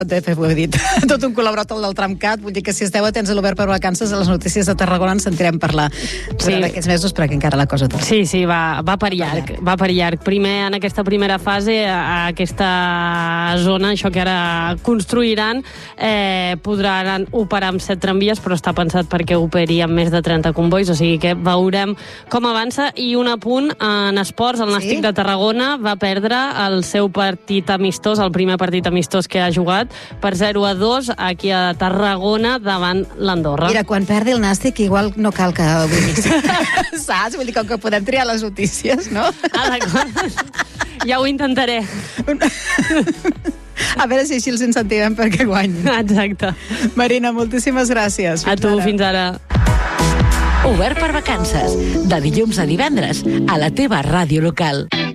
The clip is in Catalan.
ho he dit, tot un col·laborat del Tramcat, vull dir que si esteu atents a l'Obert per Vacances, a les notícies de Tarragona en sentirem parlar durant aquests mesos, perquè encara la cosa dura. Sí, va per llarg. Primer, en aquesta primera fase, a aquesta zona, això que ara construiran, podran operar amb 7 tramvies, però està pensat perquè operi amb més de 30 convois, o sigui que veurem com avança. I un apunt, en esports, el Nàstic de Tarragona va perdre el seu partit amistós, el primer partit amistós que ha jugat, per 0-2 aquí a Tarragona davant l'Andorra. Mira, quan perdi el Nàstic igual no cal que ho diguis. Saps? Vull dir, com que podem triar les notícies, no? D'acord. Ja ho intentaré. A veure si així els incentivem perquè guanyin. Exacte. Marina, moltíssimes gràcies. A tu, fins ara. Obert per Vacances, de dilluns a divendres, a la teva ràdio local.